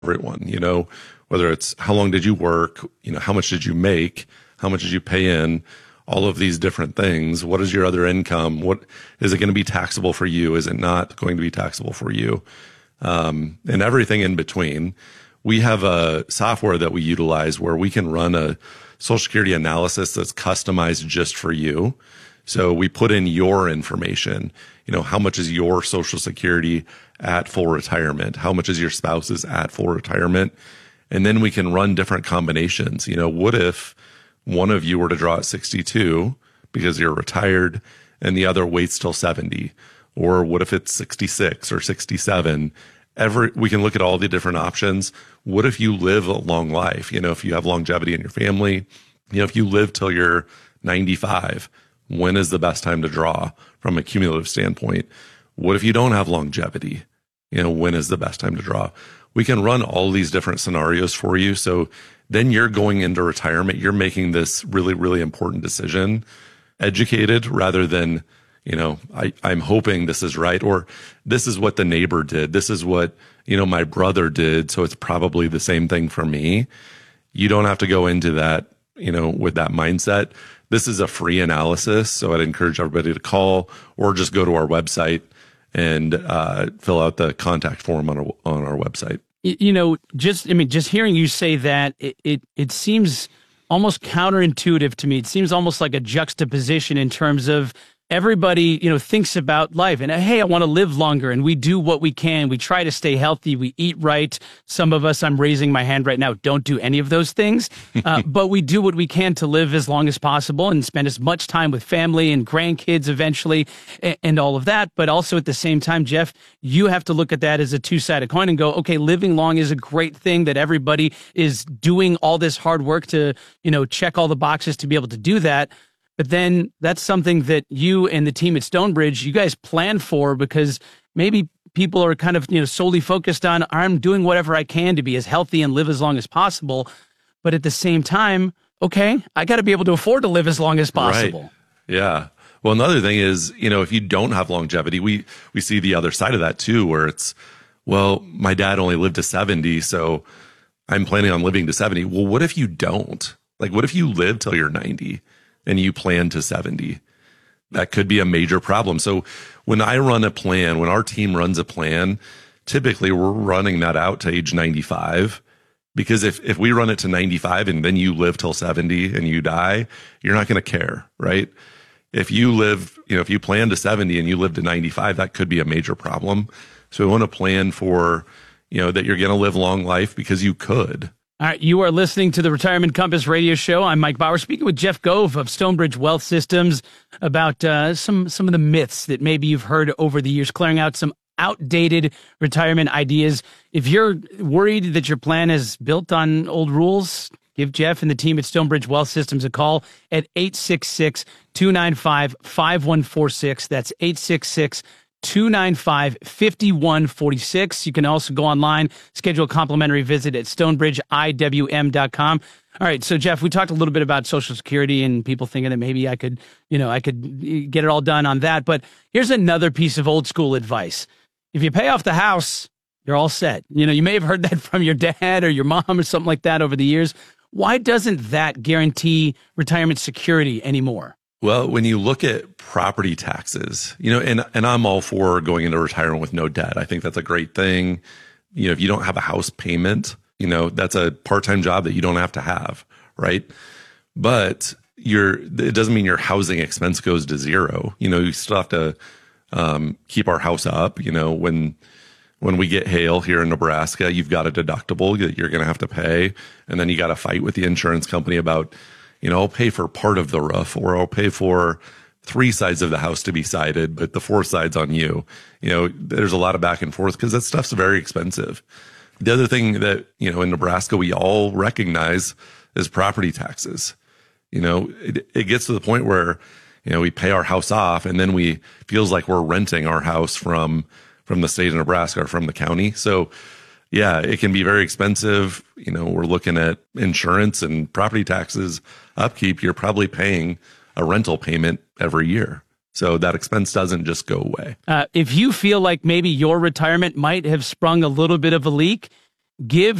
everyone, whether it's how long did you work, how much did you make, how much did you pay in, all of these different things. What is your other income? What is it going to be taxable for you? Is it not going to be taxable for you? And everything in between. We have a software that we utilize where we can run a Social Security analysis that's customized just for you. So we put in your information, how much is your Social Security at full retirement? How much is your spouse's at full retirement? And then we can run different combinations. What if one of you were to draw at 62 because you're retired and the other waits till 70? Or what if it's 66 or 67? We can look at all the different options. What if you live a long life? If you have longevity in your family, if you live till you're 95, when is the best time to draw from a cumulative standpoint? What if you don't have longevity? When is the best time to draw? We can run all these different scenarios for you. So then you're going into retirement. You're making this really, really important decision, educated rather than, I'm hoping this is right, or this is what the neighbor did. This is what, my brother did. So it's probably the same thing for me. You don't have to go into that, with that mindset. This is a free analysis. So I'd encourage everybody to call or just go to our website and fill out the contact form on our website. Just hearing you say that, it seems almost counterintuitive to me. It seems almost like a juxtaposition in terms of everybody, thinks about life and, hey, I want to live longer. And we do what we can. We try to stay healthy. We eat right. Some of us, I'm raising my hand right now, don't do any of those things. But we do what we can to live as long as possible and spend as much time with family and grandkids eventually and all of that. But also at the same time, Jeff, you have to look at that as a two-sided coin and go, okay, living long is a great thing that everybody is doing all this hard work to, check all the boxes to be able to do that. But then that's something that you and the team at Stonebridge, you guys plan for, because maybe people are kind of, solely focused on, I'm doing whatever I can to be as healthy and live as long as possible. But at the same time, okay, I got to be able to afford to live as long as possible. Right. Yeah. Well, another thing is, if you don't have longevity, we see the other side of that too, where it's, well, my dad only lived to 70, so I'm planning on living to 70. Well, what if you don't? Like, what if you live till you're 90? And you plan to 70, that could be a major problem. So when I run a plan, when our team runs a plan, typically we're running that out to age 95, because if we run it to 95 and then you live till 70 and you die, you're not going to care, right? If you live, if you plan to 70 and you live to 95, that could be a major problem. So we want to plan for, that you're going to live a long life because you could. All right, you are listening to the Retirement Compass radio show. I'm Mike Bauer, speaking with Jeff Gove of Stonebridge Wealth Systems about some of the myths that maybe you've heard over the years, clearing out some outdated retirement ideas. If you're worried that your plan is built on old rules, give Jeff and the team at Stonebridge Wealth Systems a call at 866-295-5146. That's 866-295-5146. You can also go online, schedule a complimentary visit at stonebridgeiwm.com. All right, so Jeff, we talked a little bit about Social Security and people thinking that maybe I could get it all done on that. But here's another piece of old school advice. If you pay off the house, you're all set. You may have heard that from your dad or your mom or something like that over the years. Why doesn't that guarantee retirement security anymore? Well, when you look at property taxes, and I'm all for going into retirement with no debt. I think that's a great thing. If you don't have a house payment, that's a part-time job that you don't have to have, right? But it doesn't mean your housing expense goes to zero. You still have to keep our house up. When we get hail here in Nebraska, you've got a deductible that you're going to have to pay, and then you got to fight with the insurance company about, I'll pay for part of the roof, or I'll pay for 3 sides of the house to be sided, but the 4th side's on you. There's a lot of back and forth because that stuff's very expensive. The other thing that, in Nebraska, we all recognize is property taxes. It gets to the point where, we pay our house off and then feels like we're renting our house from the state of Nebraska or from the county. So yeah, it can be very expensive. We're looking at insurance and property taxes, upkeep. You're probably paying a rental payment every year. So that expense doesn't just go away. If you feel like maybe your retirement might have sprung a little bit of a leak, give